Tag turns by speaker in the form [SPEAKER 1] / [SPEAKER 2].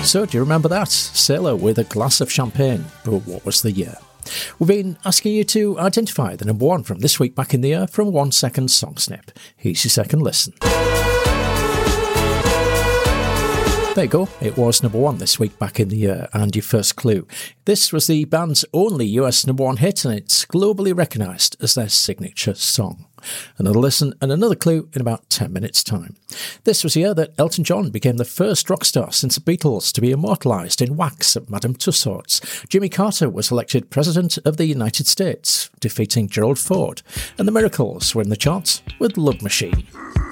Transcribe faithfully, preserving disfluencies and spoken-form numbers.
[SPEAKER 1] So, do you remember that? Sailor with a glass of champagne. But what was the year? We've been asking you to identify the number one from this week back in the year from one second song snip. Here's your second listen. There you go, it was number one this week back in the year, and your first clue. This was the band's only U S number one hit, and it's globally recognised as their signature song. Another listen and another clue in about ten minutes' time. This was the year that Elton John became the first rock star since the Beatles to be immortalised in wax at Madame Tussauds. Jimmy Carter was elected President of the United States, defeating Gerald Ford, and the Miracles were in the charts with Love Machine.